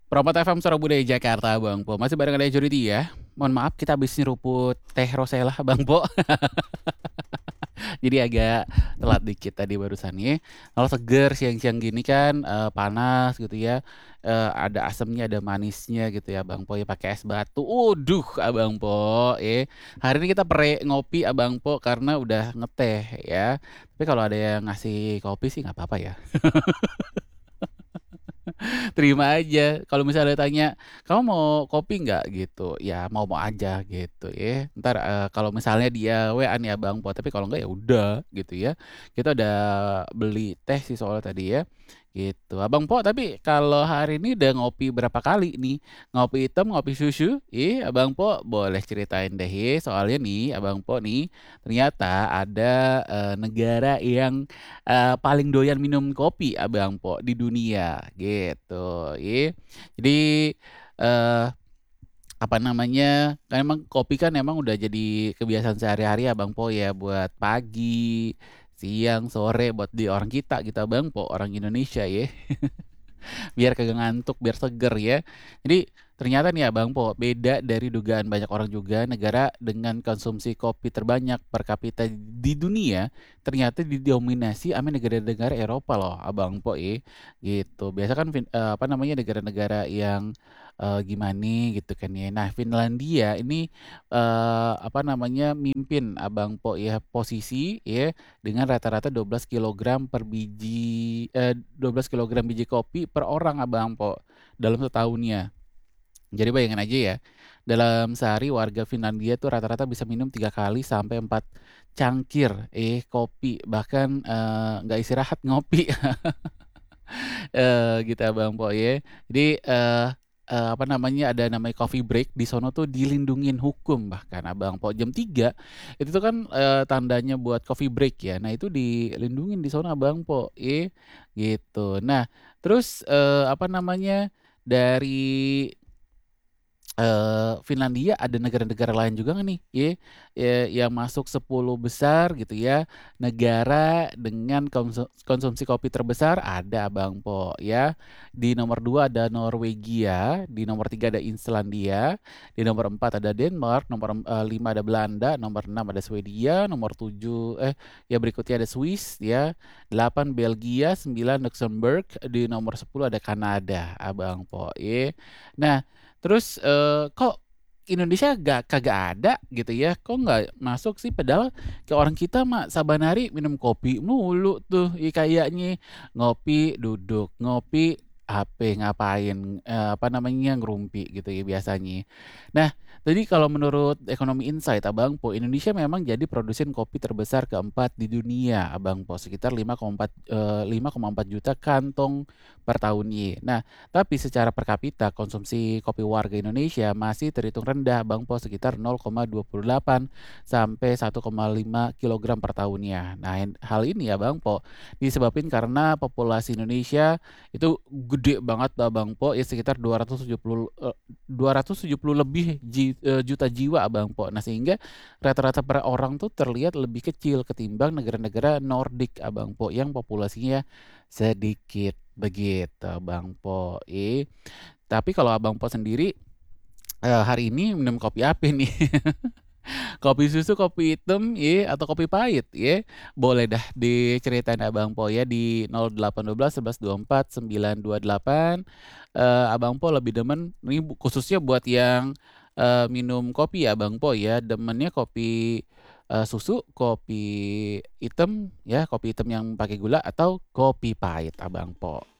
Promot FM Suara Budaya Jakarta, Bang Po. Masih bareng ada Juriti ya. Mohon maaf kita habis nyeruput teh rosella, Bang Po. Jadi agak telat dikit tadi barusannya. Kalau seger siang-siang gini kan panas gitu ya. Ada asemnya, ada manisnya gitu ya, Bang Po ya pakai es batu. Abang Po, hari ini kita ngopi Abang Po karena udah ngeteh ya. Tapi kalau ada yang ngasih kopi sih nggak apa-apa ya. Terima aja. Kalau misalnya tanya, "Kamu mau kopi nggak?" Gitu, ya mau-mau aja gitu ya. Ntar, kalau misalnya dia WA nih Abang Po, tapi kalau nggak ya udah gitu ya. Kita udah beli teh sih soalnya tadi ya, gitu. Abang Po tapi kalau hari ini udah ngopi berapa kali nih? Ngopi hitam, ngopi susu? Abang Po boleh ceritain deh ye, soalnya nih Abang Po nih ternyata ada, negara yang paling doyan minum kopi Abang Po di dunia gitu, Jadi, eee, apa namanya, kan emang kopi kan emang udah jadi kebiasaan sehari-hari Abang Po ya buat pagi, siang, sore buat di orang kita gitu Abang Po, orang Indonesia ya. Biar kagak ngantuk, biar seger ya. Jadi ternyata nih Abang Po, beda dari dugaan banyak orang juga, negara dengan konsumsi kopi terbanyak per kapita di dunia ternyata didominasi sama negara-negara Eropa loh Abang Po gitu. Biasa kan apa namanya negara-negara yang gimana gitu kan ya. Nah, Finlandia ini apa namanya mimpin Abang Po ya posisi ya dengan rata-rata 12 kilogram per biji 12 kilogram biji kopi per orang Abang Po, dalam setahunnya. Jadi bayangin aja ya, dalam sehari warga Finlandia tuh rata-rata bisa minum 3 kali sampai 4 cangkir, kopi, bahkan, nggak istirahat ngopi. Gitu Abang Po ya. Jadi, apa namanya, ada namanya coffee break di sono tuh dilindungin hukum bahkan Abang Po. Jam 3 itu tuh kan, tandanya buat coffee break ya. Nah itu dilindungin di sono Abang Po, gitu. Nah terus, apa namanya, dari Finlandia ada negara-negara lain juga nggak nih, yang masuk 10 besar gitu ya, negara dengan konsumsi kopi terbesar ada Bang Po ya. Di nomor 2 ada Norwegia, di nomor 3 ada Islandia, di nomor 4 ada Denmark, nomor 5 ada Belanda, nomor 6 ada Swedia, nomor 7 ya berikutnya ada Swiss ya, 8 Belgia, 9 Luxembourg, di nomor 10 ada Kanada, Bang Po, ya. Nah terus, kok Indonesia kagak ada gitu ya, kok nggak masuk sih padahal orang kita mah saban hari minum kopi mulu tuh, kayaknya. Ngopi, duduk, ngopi, HP, ngapain, apa namanya, ngerumpi gitu ya biasanya. Nah, tadi kalau menurut Ekonomi Insight Abang Po, Indonesia memang jadi produsen kopi terbesar keempat di dunia Abang Po, sekitar 5,4 juta kantong per tahunnya. Nah tapi secara per kapita konsumsi kopi warga Indonesia masih terhitung rendah Bang Po, sekitar 0,28 sampai 1,5 kilogram per tahunnya. Nah, hal ini ya Bang Po disebabkan karena populasi Indonesia itu gede banget Bang Po ya sekitar 270 lebih juta jiwa Bang Po. Nah, sehingga rata-rata per orang tuh terlihat lebih kecil ketimbang negara-negara Nordik Abang Po yang populasinya sedikit. Begitu Bang Po, tapi kalau Abang Po sendiri, hari ini minum kopi apa nih? Kopi susu, kopi hitam, atau kopi pahit, Boleh dah diceritain Abang Po ya di 0812 11 24 928. Abang Po lebih demen ini khususnya buat yang, minum kopi ya Abang Po ya, demennya kopi, susu, kopi hitam ya, kopi hitam yang pakai gula atau kopi pahit Abang Po?